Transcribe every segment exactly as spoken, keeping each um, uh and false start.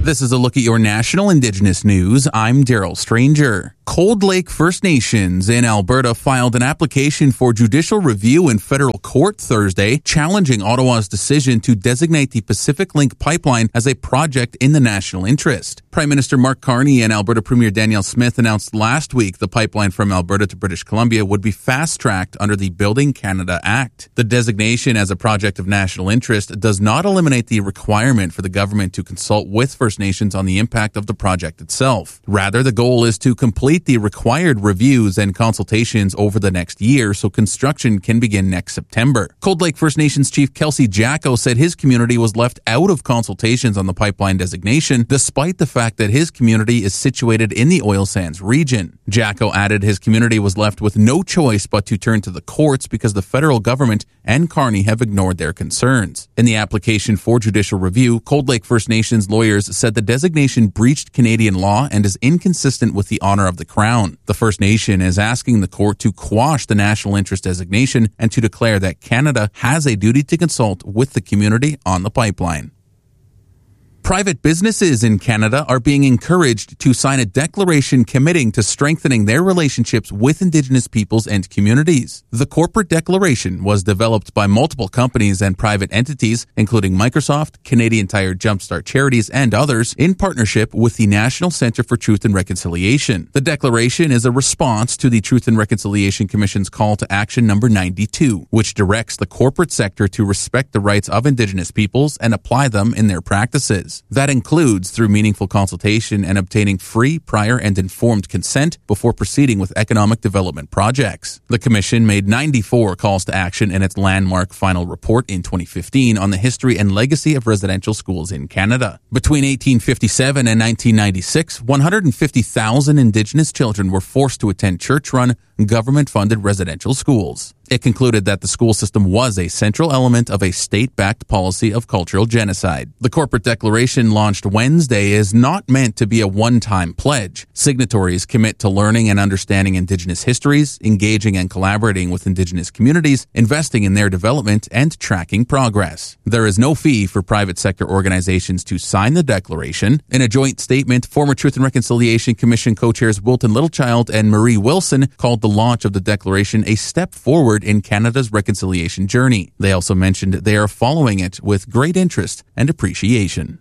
This is a look at your national Indigenous news. I'm Daryl Stranger. Cold Lake First Nations in Alberta filed an application for judicial review in federal court Thursday, challenging Ottawa's decision to designate the Pacific Link pipeline as a project in the national interest. Prime Minister Mark Carney and Alberta Premier Danielle Smith announced last week the pipeline from Alberta to British Columbia would be fast-tracked under the Building Canada Act. The designation as a project of national interest does not eliminate the requirement for the government to consult with First Nations on the impact of the project itself. Rather, the goal is to complete the required reviews and consultations over the next year so construction can begin next September. Cold Lake First Nations Chief Kelsey Jacko said his community was left out of consultations on the pipeline designation, despite the fact that his community is situated in the oil sands region. Jacko added his community was left with no choice but to turn to the courts because the federal government and Carney have ignored their concerns. In the application for judicial review, Cold Lake First Nations lawyers said the designation breached Canadian law and is inconsistent with the honor of the Crown. The First Nation is asking the court to quash the national interest designation and to declare that Canada has a duty to consult with the community on the pipeline. Private businesses in Canada are being encouraged to sign a declaration committing to strengthening their relationships with Indigenous peoples and communities. The corporate declaration was developed by multiple companies and private entities, including Microsoft, Canadian Tire Jumpstart Charities, and others, in partnership with the National Centre for Truth and Reconciliation. The declaration is a response to the Truth and Reconciliation Commission's call to action number ninety-two, which directs the corporate sector to respect the rights of Indigenous peoples and apply them in their practices. That includes through meaningful consultation and obtaining free, prior, and informed consent before proceeding with economic development projects. The Commission made ninety-four calls to action in its landmark final report in twenty fifteen on the history and legacy of residential schools in Canada. Between eighteen fifty-seven and nineteen ninety-six, one hundred fifty thousand Indigenous children were forced to attend church-run, government-funded residential schools. It concluded that the school system was a central element of a state-backed policy of cultural genocide. The corporate declaration launched Wednesday is not meant to be a one-time pledge. Signatories commit to learning and understanding Indigenous histories, engaging and collaborating with Indigenous communities, investing in their development, and tracking progress. There is no fee for private sector organizations to sign the declaration. In a joint statement, former Truth and Reconciliation Commission co-chairs Wilton Littlechild and Marie Wilson called the launch of the declaration a step forward in Canada's reconciliation journey. They also mentioned they are following it with great interest and appreciation.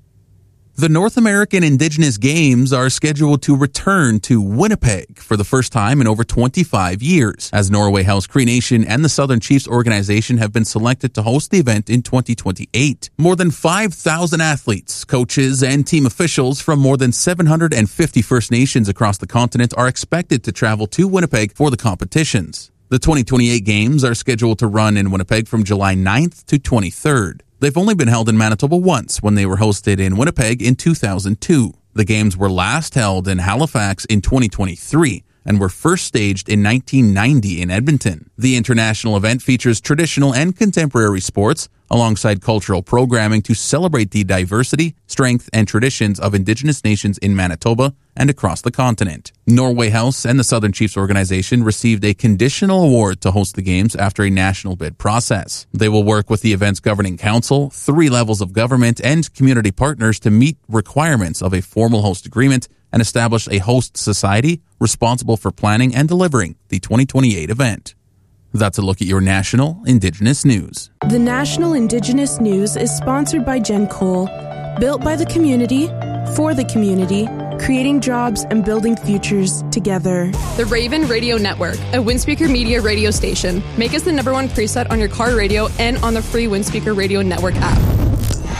The North American Indigenous Games are scheduled to return to Winnipeg for the first time in over twenty-five years, as Norway House Cree Nation and the Southern Chiefs organization have been selected to host the event in twenty twenty-eight. More than five thousand athletes, coaches, and team officials from more than seven hundred fifty First Nations across the continent are expected to travel to Winnipeg for the competitions. The twenty twenty-eight Games are scheduled to run in Winnipeg from July ninth to twenty-third. They've only been held in Manitoba once, when they were hosted in Winnipeg in two thousand two. The Games were last held in Halifax in twenty twenty-three and were first staged in nineteen ninety in Edmonton. The international event features traditional and contemporary sports, alongside cultural programming to celebrate the diversity, strength, and traditions of Indigenous nations in Manitoba and across the continent. Norway House and the Southern Chiefs organization received a conditional award to host the Games after a national bid process. They will work with the event's governing council, three levels of government, and community partners to meet requirements of a formal host agreement and establish a host society responsible for planning and delivering the twenty twenty-eight event. That's a look at your national Indigenous news. The National Indigenous News is sponsored by Jen Cole, built by the community, for the community, creating jobs and building futures together. The Raven Radio Network, a Windspeaker Media radio station. Make us the number one preset on your car radio and on the free Windspeaker Radio Network app.